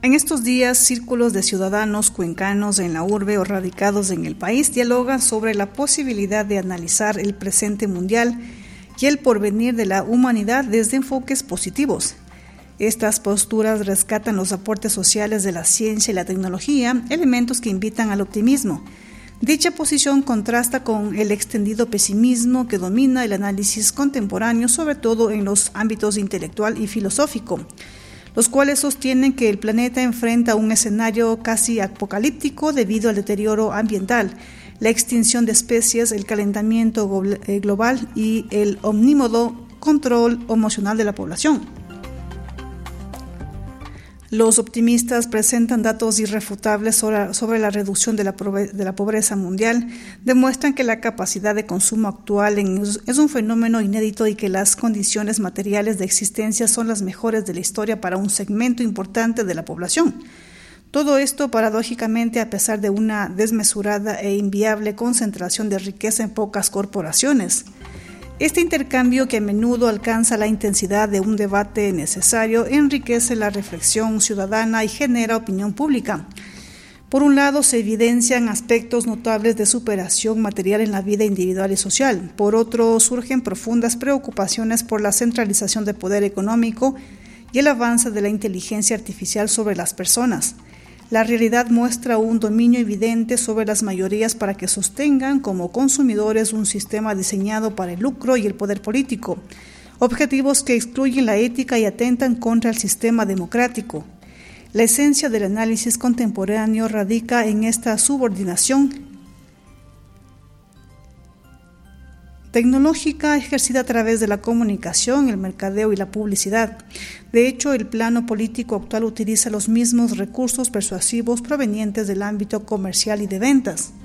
En estos días, círculos de ciudadanos cuencanos en la urbe o radicados en el país dialogan sobre la posibilidad de analizar el presente mundial y el porvenir de la humanidad desde enfoques positivos. Estas posturas rescatan los aportes sociales de la ciencia y la tecnología, elementos que invitan al optimismo. Dicha posición contrasta con el extendido pesimismo que domina el análisis contemporáneo, sobre todo en los ámbitos intelectual y filosófico, los cuales sostienen que el planeta enfrenta un escenario casi apocalíptico debido al deterioro ambiental, la extinción de especies, el calentamiento global y el omnímodo control emocional de la población. Los optimistas presentan datos irrefutables sobre la reducción de la pobreza mundial, demuestran que la capacidad de consumo actual es un fenómeno inédito y que las condiciones materiales de existencia son las mejores de la historia para un segmento importante de la población. Todo esto, paradójicamente, a pesar de una desmesurada e inviable concentración de riqueza en pocas corporaciones. Este intercambio, que a menudo alcanza la intensidad de un debate necesario, enriquece la reflexión ciudadana y genera opinión pública. Por un lado, se evidencian aspectos notables de superación material en la vida individual y social. Por otro, surgen profundas preocupaciones por la centralización del poder económico y el avance de la inteligencia artificial sobre las personas. La realidad muestra un dominio evidente sobre las mayorías para que sostengan como consumidores un sistema diseñado para el lucro y el poder político, objetivos que excluyen la ética y atentan contra el sistema democrático. La esencia del análisis contemporáneo radica en esta subordinación tecnológica ejercida a través de la comunicación, el mercadeo y la publicidad. De hecho, el plano político actual utiliza los mismos recursos persuasivos provenientes del ámbito comercial y de ventas.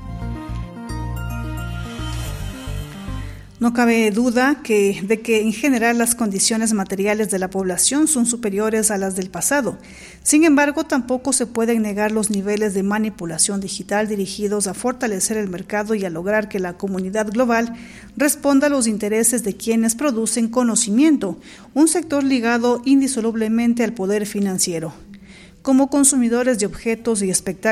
No cabe duda de que en general las condiciones materiales de la población son superiores a las del pasado. Sin embargo, tampoco se pueden negar los niveles de manipulación digital dirigidos a fortalecer el mercado y a lograr que la comunidad global responda a los intereses de quienes producen conocimiento, un sector ligado indisolublemente al poder financiero. Como consumidores de objetos y espectáculos,